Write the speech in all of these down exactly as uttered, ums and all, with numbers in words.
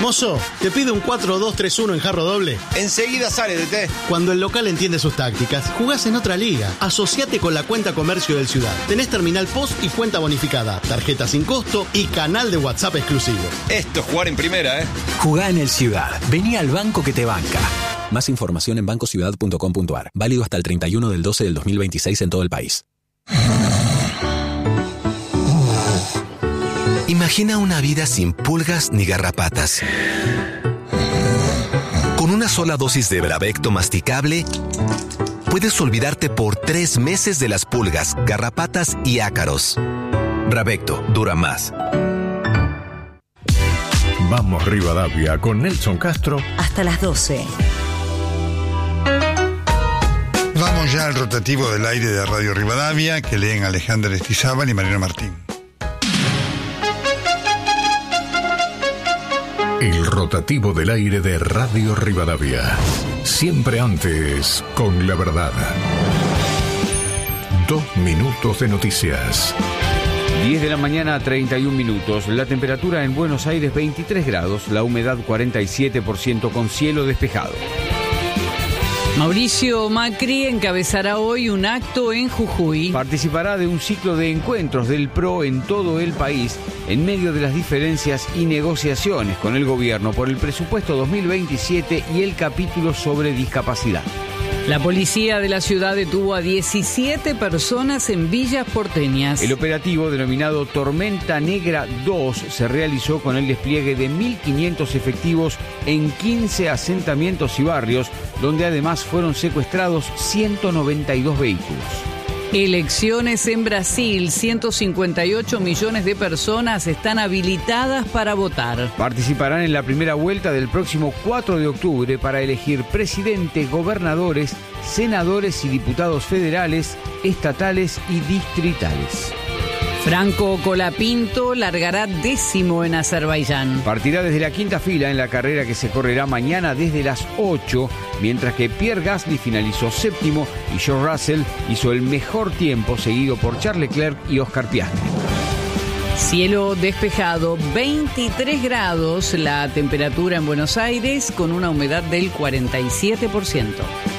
Mozo, ¿te pide un cuatro dos tres uno en jarro doble? Enseguida sale, D T. Cuando el local entiende sus tácticas, jugás en otra liga. Asociate con la cuenta comercio del Ciudad. Tenés terminal post y cuenta bonificada, tarjeta sin costo y canal de WhatsApp exclusivo. Esto es jugar en primera, ¿eh? Jugá en el Ciudad. Vení al banco que te banca. Más información en banco ciudad punto com punto a r. Válido hasta el treinta y uno del doce del dos mil veintiséis en todo el país. Imagina una vida sin pulgas ni garrapatas. Con una sola dosis de Bravecto masticable, puedes olvidarte por tres meses de las pulgas, garrapatas y ácaros. Bravecto dura más. Vamos Rivadavia con Nelson Castro. Hasta las doce. Vamos ya al rotativo del aire de Radio Rivadavia, que leen Alejandra Estizábal y Mariano Martín. El rotativo del aire de Radio Rivadavia. Siempre antes, con la verdad. Dos minutos de noticias. diez de la mañana, treinta y un minutos. La temperatura en Buenos Aires, veintitrés grados. La humedad, cuarenta y siete por ciento con cielo despejado. Mauricio Macri encabezará hoy un acto en Jujuy. Participará de un ciclo de encuentros del P R O en todo el país, en medio de las diferencias y negociaciones con el gobierno por el presupuesto dos mil veintisiete y el capítulo sobre discapacidad. La policía de la ciudad detuvo a diecisiete personas en villas porteñas. El operativo, denominado Tormenta Negra dos, se realizó con el despliegue de mil quinientos efectivos en quince asentamientos y barrios, donde además fueron secuestrados ciento noventa y dos vehículos. Elecciones en Brasil. ciento cincuenta y ocho millones de personas están habilitadas para votar. Participarán en la primera vuelta del próximo cuatro de octubre para elegir presidente, gobernadores, senadores y diputados federales, estatales y distritales. Franco Colapinto largará décimo en Azerbaiyán. Partirá desde la quinta fila en la carrera que se correrá mañana desde las ocho, mientras que Pierre Gasly finalizó séptimo y George Russell hizo el mejor tiempo, seguido por Charles Leclerc y Oscar Piastri. Cielo despejado, veintitrés grados la temperatura en Buenos Aires, con una humedad del cuarenta y siete por ciento.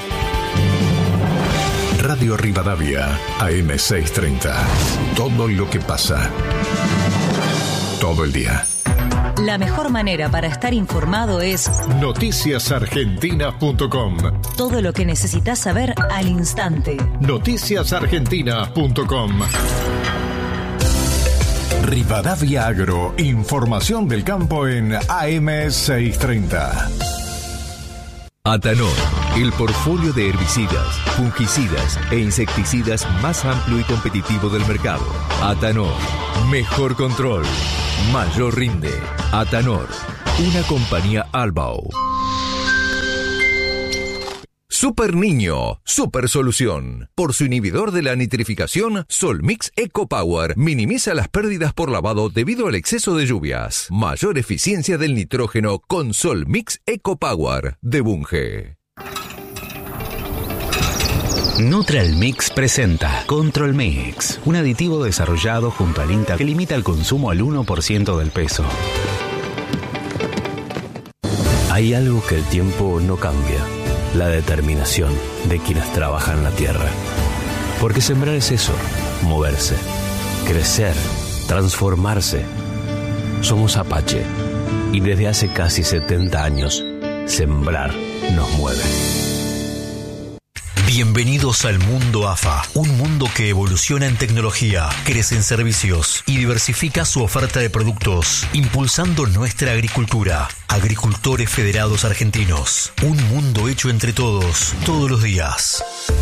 Radio Rivadavia, A M seiscientos treinta. Todo lo que pasa. Todo el día. La mejor manera para estar informado es noticias argentinas punto com. Todo lo que necesitas saber al instante. noticias argentinas punto com. Rivadavia Agro. Información del campo en A M seiscientos treinta. Atanor, el portfolio de herbicidas, fungicidas e insecticidas más amplio y competitivo del mercado. Atanor, mejor control, mayor rinde. Atanor, una compañía Albao. Super Niño, super solución. Por su inhibidor de la nitrificación, Solmix Eco Power minimiza las pérdidas por lavado debido al exceso de lluvias. Mayor eficiencia del nitrógeno con Solmix Eco Power de Bunge. Neutral Mix presenta Control Mix, un aditivo desarrollado junto al INTA que limita el consumo al uno por ciento del peso. Hay algo que el tiempo no cambia. La determinación de quienes trabajan la tierra. Porque sembrar es eso, moverse, crecer, transformarse. Somos Apache y desde hace casi setenta años, sembrar nos mueve. Bienvenidos al mundo A F A, un mundo que evoluciona en tecnología, crece en servicios y diversifica su oferta de productos, impulsando nuestra agricultura. Agricultores Federados Argentinos, un mundo hecho entre todos, todos los días.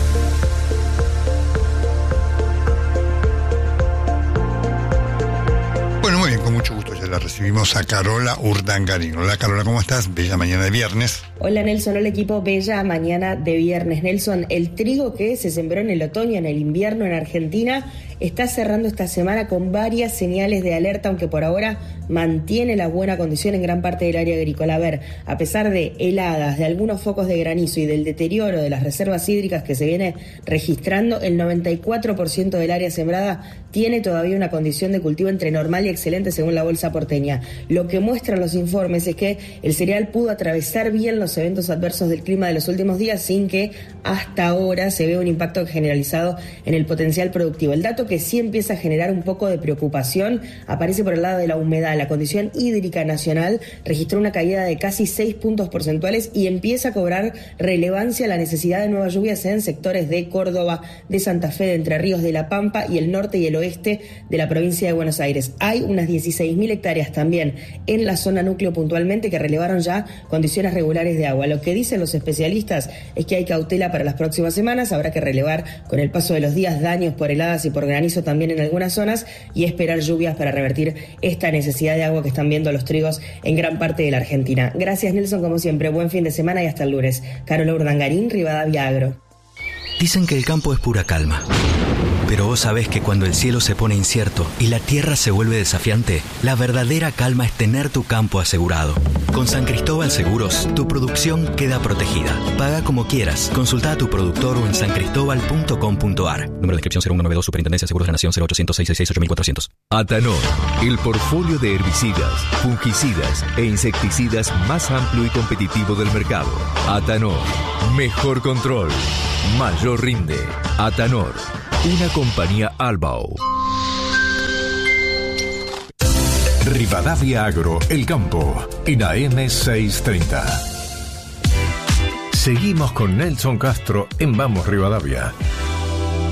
Bueno, muy bien, con mucho gusto ya la recibimos a Carola Urdangarín. Hola Carola, ¿cómo estás? Bella mañana de viernes. Hola Nelson, hola equipo, bella mañana de viernes. Nelson, el trigo que se sembró en el otoño, en el invierno en Argentina, está cerrando esta semana con varias señales de alerta, aunque por ahora mantiene la buena condición en gran parte del área agrícola. A ver, a pesar de heladas, de algunos focos de granizo y del deterioro de las reservas hídricas que se viene registrando, el noventa y cuatro por ciento del área sembrada tiene todavía una condición de cultivo entre normal y excelente según la Bolsa Portal porteña. Lo que muestran los informes es que el cereal pudo atravesar bien los eventos adversos del clima de los últimos días sin que hasta ahora se vea un impacto generalizado en el potencial productivo. El dato que sí empieza a generar un poco de preocupación aparece por el lado de la humedad. La condición hídrica nacional registró una caída de casi seis puntos porcentuales y empieza a cobrar relevancia la necesidad de nuevas lluvias en sectores de Córdoba, de Santa Fe, de Entre Ríos, de La Pampa y el norte y el oeste de la provincia de Buenos Aires. Hay unas dieciséis mil hectáreas también en la zona núcleo puntualmente que relevaron ya condiciones regulares de agua. Lo que dicen los especialistas es que hay cautela para las próximas semanas. Habrá que relevar con el paso de los días daños por heladas y por granizo también en algunas zonas y esperar lluvias para revertir esta necesidad de agua que están viendo los trigos en gran parte de la Argentina. Gracias, Nelson, como siempre. Buen fin de semana y hasta el lunes. Carola Urdangarín, Rivadavia Agro. Dicen que el campo es pura calma. Pero vos sabés que cuando el cielo se pone incierto y la tierra se vuelve desafiante, la verdadera calma es tener tu campo asegurado. Con San Cristóbal Seguros, tu producción queda protegida. Paga como quieras. Consulta a tu productor o en san cristóbal punto com punto a r. Número de inscripción cero uno nueve dos, Superintendencia de Seguros de la Nación, cero ochocientos, seiscientos sesenta y seis, ocho mil cuatrocientos. Atanor, el portfolio de herbicidas, fungicidas e insecticidas más amplio y competitivo del mercado. Atanor, mejor control, mayor rinde. Atanor, una compañía Albao. Rivadavia Agro, el campo, en A M seiscientos treinta. Seguimos con Nelson Castro en Vamos Rivadavia.